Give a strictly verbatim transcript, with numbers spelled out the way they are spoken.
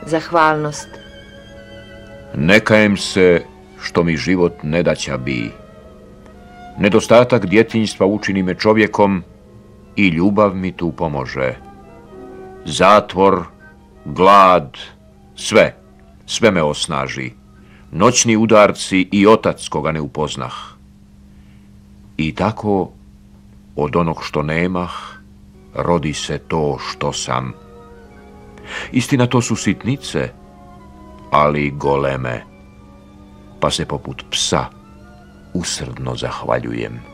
zahvalnost. Ne kajem se što mi život nedaća bi. Nedostatak djetinjstva učini me čovjekom i ljubav mi tu pomože. Zatvor, glad, sve, sve me osnaži. Noćni udarci i otac koga ne upoznah. I tako, od onog što nemah, rodi se to što sam. Istina, to su sitnice, ali goleme, pa se poput psa usrdno zahvaljujem.